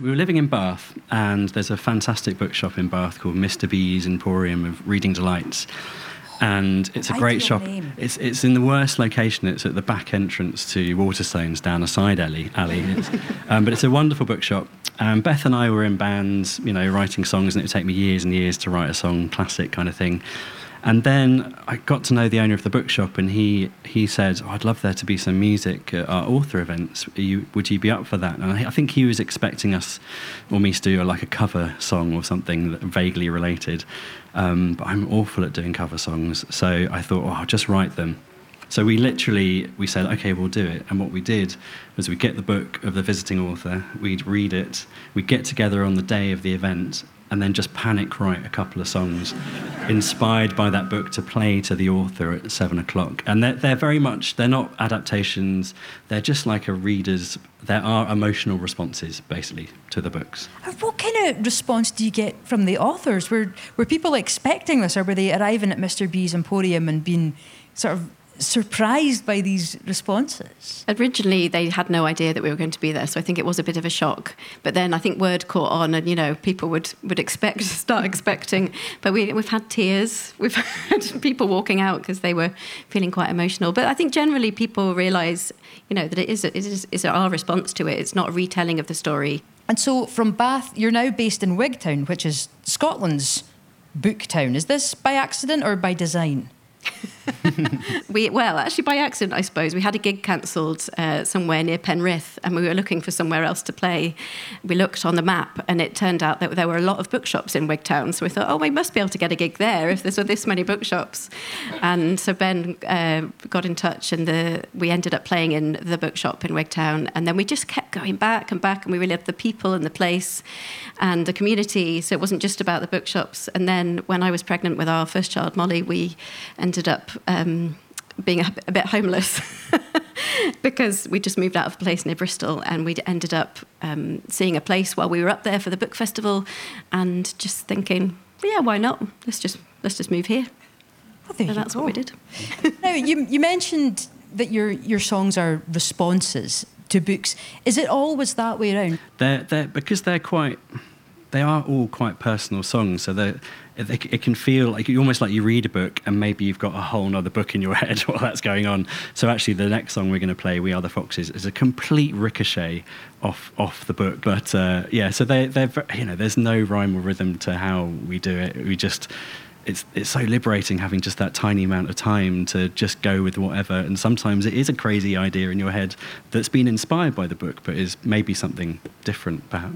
we were living in Bath, and there's a fantastic bookshop in Bath called Mr. B's Emporium of Reading Delights. And it's a great shop. It's in the worst location. It's at the back entrance to Waterstones down a side alley. But it's a wonderful bookshop. Beth and I were in bands, writing songs, and it would take me years and years to write a song, classic kind of thing. And then I got to know the owner of the bookshop, and he said, I'd love there to be some music at our author events. Would you be up for that? And I think he was expecting us or me to do a cover song or something vaguely related. But I'm awful at doing cover songs. So I thought, I'll just write them. So we said, OK, we'll do it. And what we did was we'd get the book of the visiting author, we'd read it, we'd get together on the day of the event, and then just panic write a couple of songs inspired by that book to play to the author at 7:00. And they're very much, they're not adaptations, they're just like a reader's, there are emotional responses, basically, to the books. What kind of response do you get from the authors? Were people expecting this, or were they arriving at Mr. B's Emporium and being sort of surprised by these responses? Originally, they had no idea that we were going to be there, so I think it was a bit of a shock. But then I think word caught on, and people would start expecting. But we've had tears, we've had people walking out because they were feeling quite emotional. But I think generally people realise, that it is our response to it. It's not a retelling of the story. And so from Bath, you're now based in Wigtown, which is Scotland's book town. Is this by accident or by design? Actually by accident, I suppose. We had a gig cancelled somewhere near Penrith, and we were looking for somewhere else to play. We looked on the map, and it turned out that there were a lot of bookshops in Wigtown, so we thought, we must be able to get a gig there if there's this many bookshops. And so Ben got in touch, and we ended up playing in the bookshop in Wigtown, and then we just kept going back and back, and we really loved the people and the place and the community, so it wasn't just about the bookshops. And then when I was pregnant with our first child, Molly, we ended up being a bit homeless because we just moved out of a place near Bristol, and we ended up seeing a place while we were up there for the book festival, and just thinking, why not? Let's just move here. And that's what we did. Now, you mentioned that your songs are responses to books. Is it always that way around? Because they are all quite personal songs, so it can feel like almost like you read a book and maybe you've got a whole other book in your head while that's going on. So actually the next song we're going to play, We Are the Foxes, is a complete ricochet off the book. But so they're there's no rhyme or rhythm to how we do it. It's so liberating having just that tiny amount of time to just go with whatever. And sometimes it is a crazy idea in your head that's been inspired by the book, but is maybe something different, perhaps.